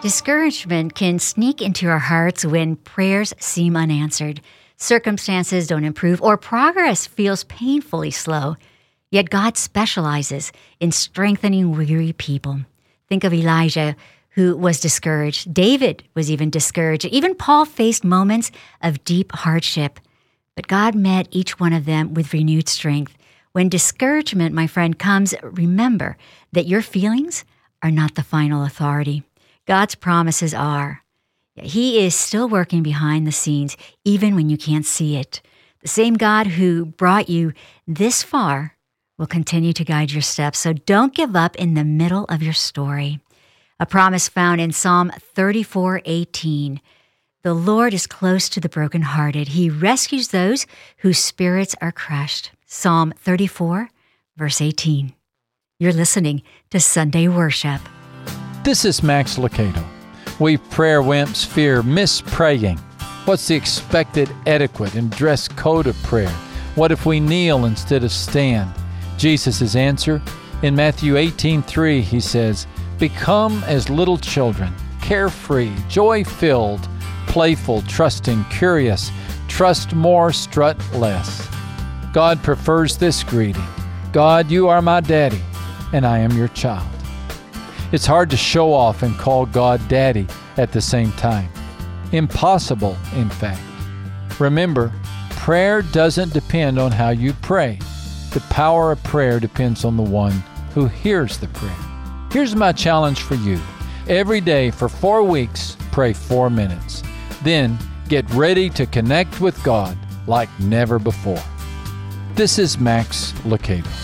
Discouragement can sneak into our hearts when prayers seem unanswered, circumstances don't improve, or progress feels painfully slow. Yet God specializes in strengthening weary people. Think of Elijah, who was discouraged. David was even discouraged. Even Paul faced moments of deep hardship. But God met each one of them with renewed strength. When discouragement, my friend, comes, remember that your feelings are not the final authority. God's promises are. He is still working behind the scenes, even when you can't see it. The same God who brought you this far will continue to guide your steps. So don't give up in the middle of your story. A promise found in Psalm 34:18. The Lord is close to the brokenhearted. He rescues those whose spirits are crushed. Psalm 34, verse 18. You're listening to Sunday Worship. This is Max Lucado. We prayer wimps fear mispraying. What's the expected etiquette and dress code of prayer? What if we kneel instead of stand? Jesus' answer? In Matthew 18:3, he says, "Become as little children, carefree, joy-filled, playful, trusting, curious, trust more, strut less." God prefers this greeting. God, you are my daddy, and I am your child. It's hard to show off and call God Daddy at the same time. Impossible, in fact. Remember, prayer doesn't depend on how you pray. The power of prayer depends on the one who hears the prayer. Here's my challenge for you. Every day for 4 weeks, pray 4 minutes. Then get ready to connect with God like never before. This is Max Lucado.